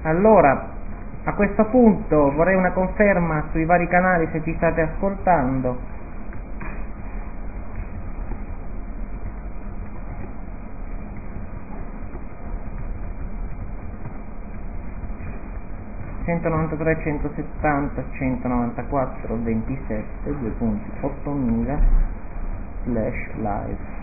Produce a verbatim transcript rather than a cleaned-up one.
Allora, a questo punto vorrei una conferma sui vari canali se ci state ascoltando. centonovantatré, centosettanta, centonovantaquattro, ventisette, due punti, ottomila slash live.